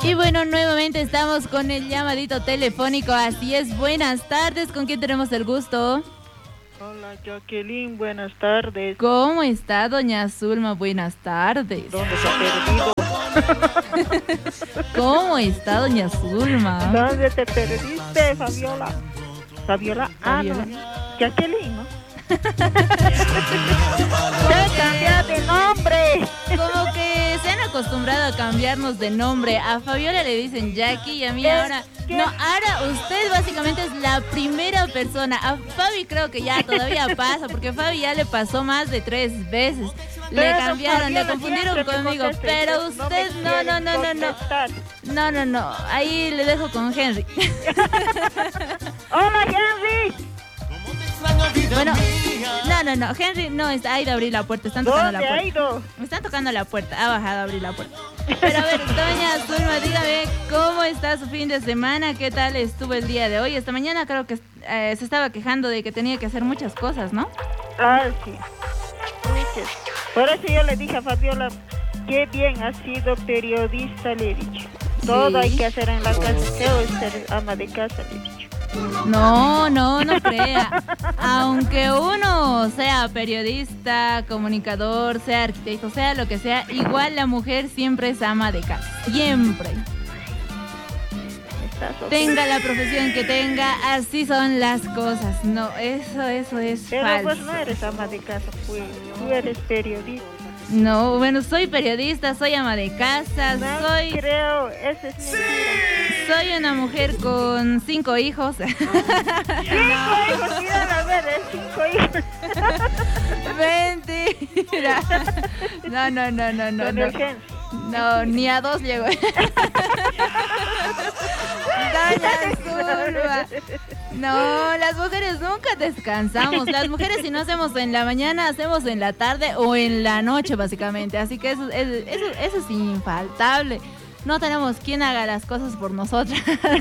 Y bueno, nuevamente estamos con el llamadito telefónico, así es, buenas tardes, ¿con quién tenemos el gusto? Hola Jacqueline, buenas tardes. ¿Cómo está doña Zulma? Buenas tardes. ¿Dónde se ha perdido? ¿Cómo está doña Zulma? ¿Dónde te perdiste, Fabiola? Fabiola, Fabiola. no. Jacqueline, ¿no? ¡Ya cambiar de nombre! Como que se han acostumbrado a cambiarnos de nombre. A Fabiola le dicen Jackie y a mí ahora... ¿Qué? No, ahora usted básicamente es la primera persona. A Fabi creo que ya todavía pasa, porque Fabi ya le pasó más de 3 veces. Le Pero cambiaron, Fabiola le confundieron siempre me conmigo. contesta, Pero no usted, me no. quiere contestar. No. Ahí le dejo con Henry. ¡Hola, Henry! Bueno, no. Henry no está. Ha ido a abrir la puerta. Están tocando la ¿Dónde ha puerta. ido? Me están tocando la puerta. Ha bajado a abrir la puerta. Pero a ver, doña Zulma, dígame, ¿cómo está su fin de semana? ¿Qué tal estuvo el día de hoy? Esta mañana creo que se estaba quejando de que tenía que hacer muchas cosas, ¿no? Ah, sí. Muchas. Por eso yo le dije a Fabiola, qué bien has sido periodista, le he dicho. Todo Sí. hay que hacer en la casa, feo es ser ama de casa, le he dicho. No crea. Aunque uno sea periodista, comunicador, sea arquitecto, sea lo que sea, igual la mujer siempre es ama de casa. Siempre. Tenga la profesión que tenga, así son las cosas. No, eso es Pero falso. pues no eres ama de casa, pues tú eres periodista. No, bueno, soy periodista, soy ama de casa, No creo, eso es mentira. soy una mujer con 5 hijos. 5 hijos, mira, a ver, 5 hijos. Mentira. No. Con el Henry. No, ni a 2 llego. Doña Zulma. No, las mujeres nunca descansamos. Las mujeres si no hacemos en la mañana, hacemos en la tarde o en la noche básicamente. Así que eso es infaltable. No tenemos quien haga las cosas por nosotras.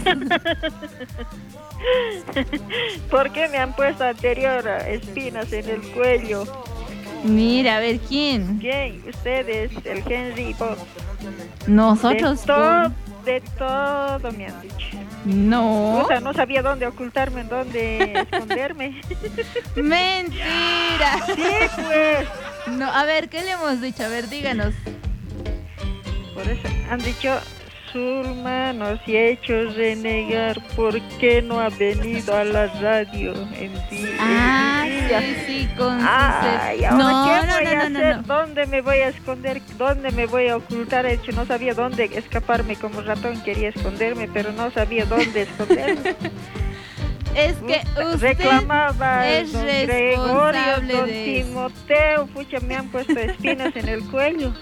¿Por qué me han puesto anterior espinas en el cuello? Mira, a ver, ¿quién? ¿Quién? Ustedes, el Henry y vos. Nosotros. De todo me han dicho. No. O sea, no sabía dónde ocultarme, dónde esconderme. Mentira. Sí, pues. No, a ver, ¿qué le hemos dicho? A ver, díganos. Por eso han dicho, Zulma nos ha hecho renegar, ¿por qué no ha venido a la radio en día? Ah, sí, con su Ay, no, ahora ¿qué voy a hacer? no. ¿Dónde me voy a esconder? ¿Dónde me voy a ocultar? He dicho, no sabía dónde escaparme, como ratón quería esconderme, pero no sabía dónde esconderme. Es que usted reclamaba es don Gregorio, responsable don de eso. Timoteo, pucha, me han puesto espinas en el cuello.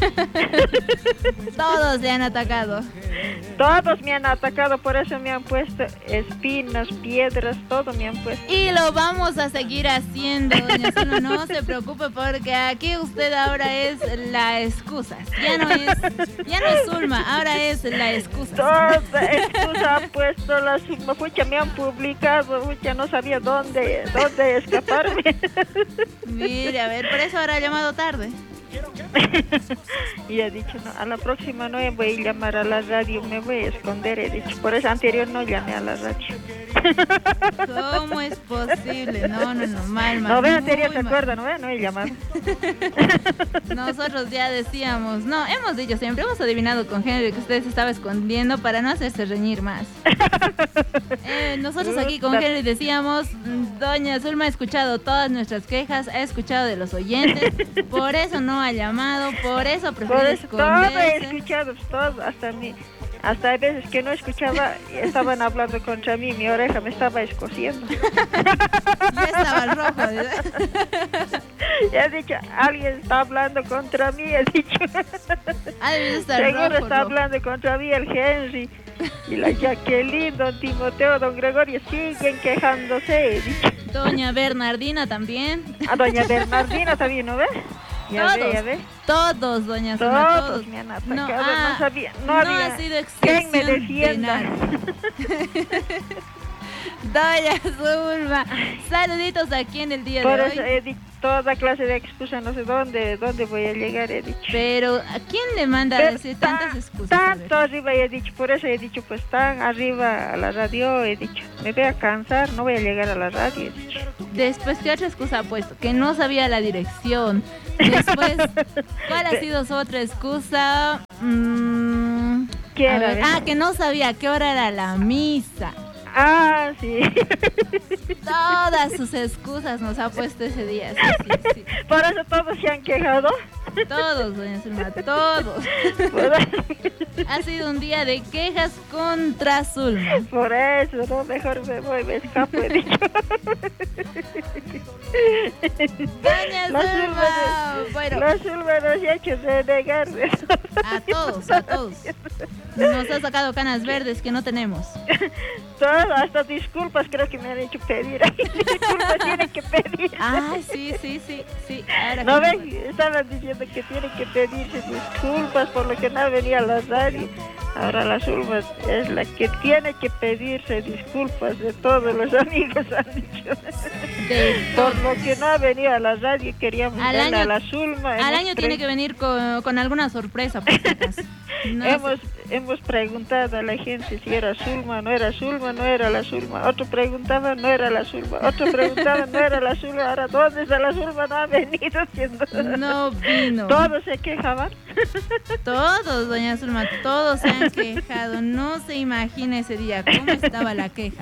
Todos le han atacado. Todos me han atacado, por eso me han puesto espinas, piedras, todo me han puesto. Y lo vamos a seguir haciendo, doña Zulma, no se preocupe porque aquí usted ahora es la excusa. Ya no es Zulma, ahora es la excusa. Toda excusa han puesto la Zulma, pucha, me han publicado, pucha, no sabía dónde escaparme. Mire, a ver, por eso ahora ha llamado tarde. Y he dicho, no, a la próxima no voy a llamar a la radio, me voy a esconder, he dicho, por eso anterior no llamé a la radio. ¿Cómo es posible? No, mal. No, ve anterior, ¿se mal. acuerda? No he llamado. Nosotros ya decíamos, no, hemos dicho siempre, hemos adivinado con Henry que usted se estaba escondiendo para no hacerse reñir más. Nosotros aquí con Henry decíamos, doña Zulma ha escuchado todas nuestras quejas, ha escuchado de los oyentes, por eso no ha llamado, por eso prefiere esconderse. Todo he escuchado, todo, hasta a veces que no escuchaba, estaban hablando contra mí, mi oreja me estaba escociendo. Ya estaba rojo. Ya he dicho, alguien está hablando contra mí, he dicho. Seguro rojo, está hablando contra mí el Henry. Y la Jacqueline, don Timoteo, don Gregorio siguen quejándose, he dicho. Doña Bernardina también. A doña Bernardina también, ¿no ves? Ya ve. Todos, doña Zulma, todos me han atacado, no sabía, no había ha sido quien me excepción de defienda. nadie. Doña Zulma, saluditos aquí en el día Por de eso hoy. he dicho toda clase de excusa, no sé dónde voy a llegar, he dicho. Pero, ¿a quién le manda a Pero decir tantas excusas? A ver. tanto arriba he dicho, por eso he dicho, pues tan arriba a la radio, he dicho, me voy a cansar, no voy a llegar a la radio, he dicho. Después, ¿qué otra excusa ha puesto? Que no sabía la dirección. Después, ¿cuál ha sido su otra excusa? ¿Qué A era? ver, que no sabía a qué hora era la misa. Ah, sí. Todas sus excusas nos ha puesto ese día. Sí, sí. Por eso todos se han quejado. Todos, doña Zulma, todos. Ha sido un día de quejas contra Zulma. Por eso, no, mejor me voy, me escapo, he dicho. Doña Zulma, bueno, Los Zulma nos ha hecho renegar. a todos, a todos. Nos ha sacado canas verdes que no tenemos. Todo, hasta disculpas creo que me han hecho pedir. Disculpas tienen que pedir. Ay, sí. Ahora ¿No que- ven? Estaban diciendo que tienen que pedirse disculpas por lo que no venía a la radio. Ahora la Zulma es la que tiene que pedirse disculpas de todos los amigos, han dicho. de Por todo. lo que no ha venido a la radio, queríamos Al verla año- a la Zulma. Al año tiene que venir con alguna sorpresa, por si acaso. No sé. Hemos preguntado a la gente si era Zulma, no era Zulma, no era la Zulma. Otro preguntaba, no era la Zulma. Otro preguntaba, no era la Zulma. Ahora, ¿dónde está la Zulma? No ha venido siendo. No vino. Todos se quejaban. Todos, doña Zulma, todos se han quejado. No se imagina ese día cómo estaba la queja.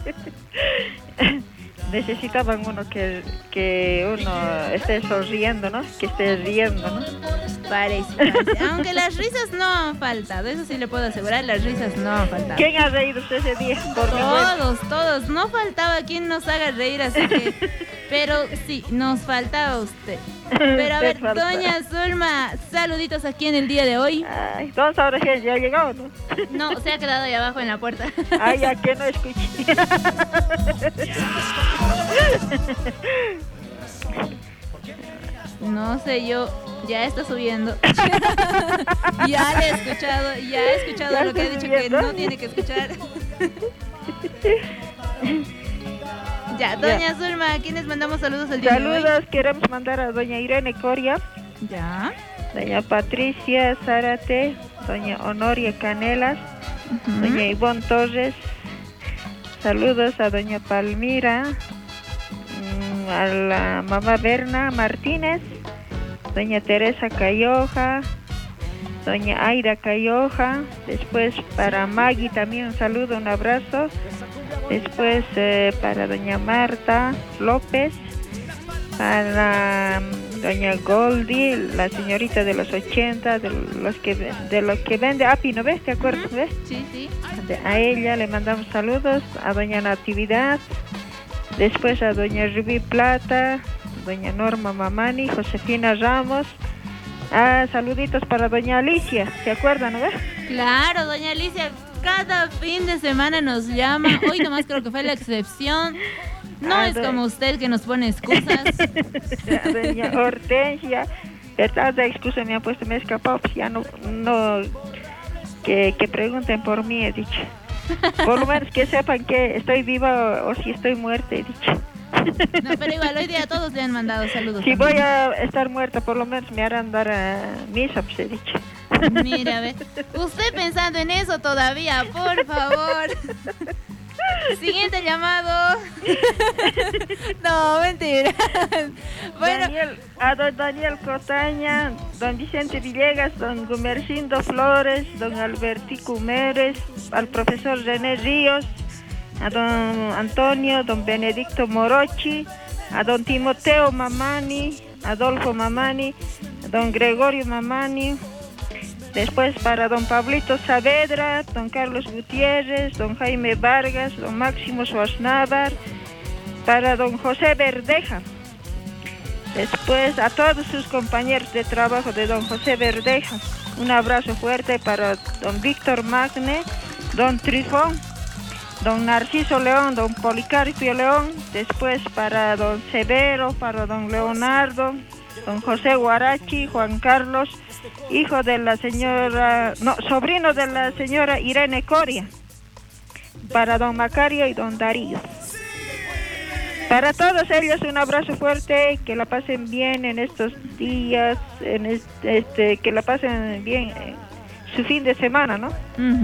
Necesitaban uno que uno esté sonriendo, ¿no? Que esté riendo, ¿no? Parece. Aunque las risas no han faltado, eso sí le puedo asegurar, las risas no han faltado. ¿Quién ha reído ese día? Por mi cuenta. Todos, no faltaba quien nos haga reír, así que... Pero sí, nos faltaba usted. Pero a Te ver, falta. doña Zulma, saluditos aquí en el día de hoy. Ay, ¿dónde ahora sí? ¿Ya ha llegado, no? No, se ha quedado ahí abajo en la puerta. Ay, ya que no escuché. No sé, yo ya está subiendo. Ya le he escuchado, Ya lo que ha está dicho que subiendo. no tiene que escuchar. Ya, doña Zulma, ¿a quiénes mandamos saludos el día de hoy? Saludos, queremos mandar a doña Irene Coria, Ya. doña Patricia Zárate, doña Honoria Canelas, Ujú. doña Ivonne Torres. Saludos a doña Palmira, a la mamá Berna Martínez, doña Teresa Cayoja, doña Aida Cayoja. Después para Maggie también un saludo, un abrazo. Después para doña Marta López, para doña Goldie, la señorita de los 80, de los que vende Api, ¿no ves? ¿Te acuerdas? ¿Ves? Sí. A ella le mandamos saludos, a doña Natividad, después a doña Rubí Plata, doña Norma Mamani, Josefina Ramos. Saluditos para doña Alicia, ¿se acuerdan, no ves? Claro, doña Alicia, cada fin de semana nos llama. Hoy nomás creo que fue la excepción. No es como usted que nos pone excusas. A doña Hortensia, verdad, de excusa me ha puesto, me he escapado, pues ya no que pregunten por mí, he dicho. Por lo menos que sepan que estoy viva o si estoy muerta, he dicho. No, pero igual hoy día todos le han mandado saludos. Si también. voy a estar muerta, por lo menos me harán dar a misa, pues he dicho. Mira, a ver. Usted pensando en eso todavía, por favor. Siguiente llamado. No, mentira. Bueno, A don Daniel Cotaña, don Vicente Villegas, don Gumercindo Flores, don Albertico Mérez, al profesor René Ríos, a don Antonio, don Benedicto Morochi, a don Timoteo Mamani, Adolfo Mamani, a don Gregorio Mamani. Después para don Pablito Saavedra, don Carlos Gutiérrez, don Jaime Vargas, don Máximo Schwarzenegger, para don José Verdeja. Después a todos sus compañeros de trabajo de don José Verdeja. Un abrazo fuerte para don Víctor Magne, don Trifón, don Narciso León, don Policarpio León. Después para don Severo, para don Leonardo, don José Guarachi, Juan Carlos, hijo de la señora, no, sobrino de la señora Irene Coria. para don Macario y don Darío. Para todos ellos un abrazo fuerte, que la pasen bien en estos días, que la pasen bien su fin de semana, ¿no?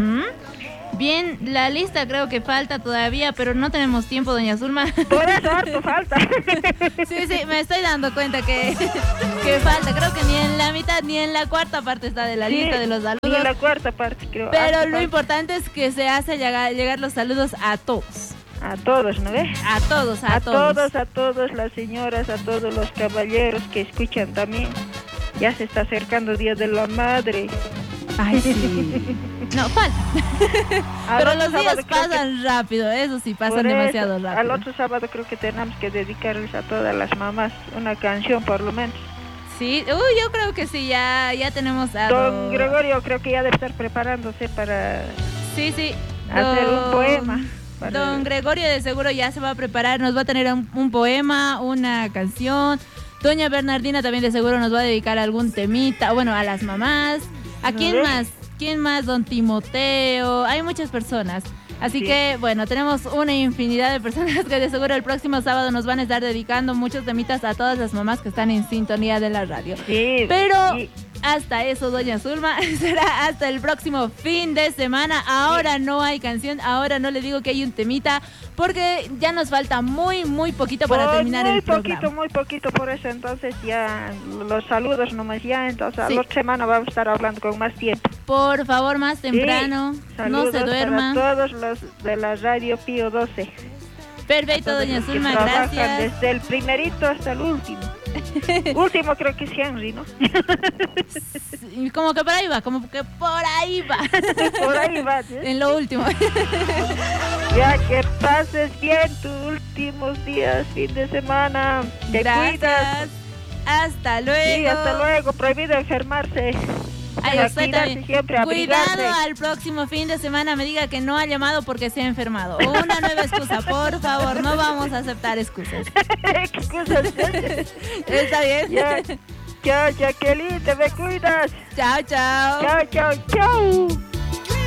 Bien, la lista creo que falta todavía, pero no tenemos tiempo, doña Zulma. Por eso harto falta. Sí, me estoy dando cuenta que falta. Creo que ni en la mitad ni en la cuarta parte está de la lista de los saludos. Ni en la cuarta parte, creo. Pero lo importante es que se hace llegar los saludos a todos. A todos, ¿no ves? A todos. A todas las señoras, a todos los caballeros que escuchan también. Ya se está acercando Día de la Madre. Ay, sí. No, falta. Pero los días pasan rápido, eso sí, pasan demasiado rápido. Al otro sábado creo que tenemos que dedicarles a todas las mamás una canción por lo menos. Sí, yo creo que sí, ya tenemos a don Gregorio, creo que ya debe estar preparándose para hacer un poema. Don Gregorio de seguro ya se va a preparar, nos va a tener un poema, una canción. Doña Bernardina también de seguro nos va a dedicar algún temita, bueno, a las mamás. ¿A quién más? ¿Quién más? Don Timoteo. Hay muchas personas. Así que, bueno, tenemos una infinidad de personas que de seguro el próximo sábado nos van a estar dedicando muchos temitas a todas las mamás que están en sintonía de la radio. Sí, pero hasta eso, doña Zulma, será hasta el próximo fin de semana. Ahora no hay canción, ahora no le digo que hay un temita, porque ya nos falta muy poquito para terminar el programa. Muy poquito, por eso entonces ya los saludos nomás ya, entonces a la otra semana vamos a estar hablando con más tiempo. Por favor, más temprano, no se duerma. Para todos los de la radio Pío 12. Perfecto, doña Zulma, gracias. Desde el primerito hasta el último. Último creo que es Henry, ¿no? Como que por ahí va. Por ahí va, ¿sí? En lo último. Ya que pases bien tus últimos días, fin de semana. Te cuidas. Hasta luego. Sí, hasta luego. Prohibido enfermarse. Ay, usted también. Cuidado al próximo fin de semana me diga que no ha llamado porque se ha enfermado. Una nueva excusa, por favor, no vamos a aceptar excusas. Excusas. Está bien. Ya. Chao, Jacqueline, te me cuidas. Chao. Chao.